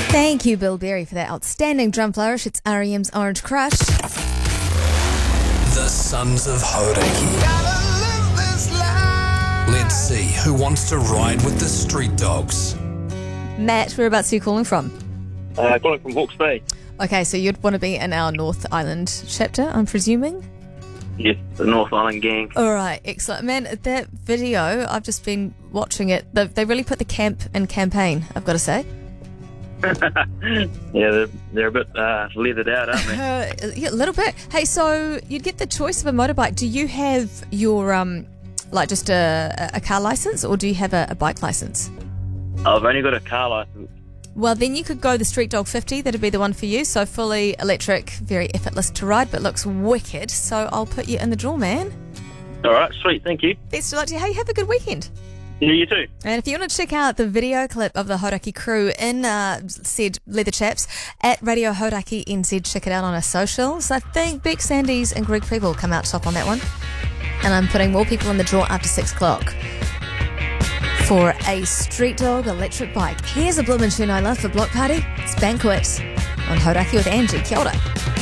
Thank you, Bill Berry, for that outstanding drum flourish. It's R.E.M's Orange Crush. The Sons of Hauraki. Let's see who wants to ride with the street dogs. Matt, whereabouts are you calling from? Calling from Hawke's Bay. Okay, so you'd want to be in our North Island chapter, I'm presuming? Yes, the North Island gang. All right, excellent. Man, that video, I've just been watching it. They really put the camp in campaign, I've got to say. Yeah, they're a bit leathered out, aren't they? Yeah, a little bit. Hey, so you'd get the choice of a motorbike. Do you have your, just a car license, or do you have a bike license? I've only got a car license. Well, then you could go the Street Dog 50. That'd be the one for you. So fully electric, very effortless to ride, but looks wicked. So I'll put you in the draw, man. All right, sweet, thank you. Best of luck to you. Hey, have a good weekend. Yeah, you too. And if you want to check out the video clip of the Hauraki crew in said leather chaps at Radio Hauraki NZ, check it out on our socials. I think Beck Sandys and Greg Preble come out top on that one. And I'm putting more people in the draw after 6 o'clock for a Street Dog electric bike. Here's a bloomin' tune I love for Block Party. It's Banquet on Hauraki with Angie. Kia ora.